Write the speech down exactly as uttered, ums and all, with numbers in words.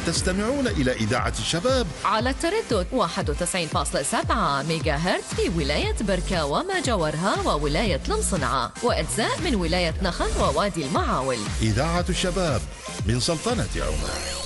تستمعون إلى إذاعة الشباب على التردد واحد وتسعين فاصلة سبعة ميجا هرتز في ولاية بركة وما جاورها وولاية المصنعة وأجزاء من ولاية نخل ووادي المعاول. إذاعة الشباب من سلطنة عمان.